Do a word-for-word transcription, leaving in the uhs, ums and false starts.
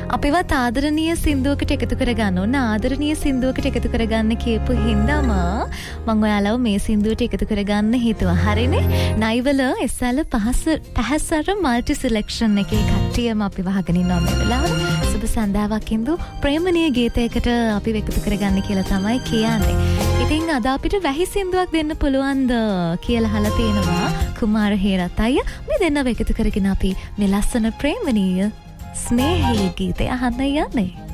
අපිවත් ආදරණීය සින්දුවකට එකතු කරගන්න ඕන. ආදරණීය සින්දුවකට එකතු කරගන්න කියපු හින්දාම මම ඔයාලව මේ සින්දුවට එකතු කරගන්න හිතුවා. හරිනේ. නයිවල එස්සල පහස පහසර මල්ටි සිලෙක්ෂන් එකේ කට්ටියම අපි වහගෙන ඉන්නවා මේ වෙලාවේ. සුබ සන්දාවක් ඉඳු ප්‍රේමණීය ගීතයකට අපි එකතු කරගන්න කියලා තමයි කියන්නේ. ඉතින් අද අපිට වැහි සින්දුවක් දෙන්න පුළුවන්ද කියලා අහලා තියෙනවා කුමාර හේරත් අයියා. මේ දෙන්නව එකතු කරගෙන අපි මේ ලස්සන ප්‍රේමණීය ස්නේහී ගීතය අහන්න යන්නේ.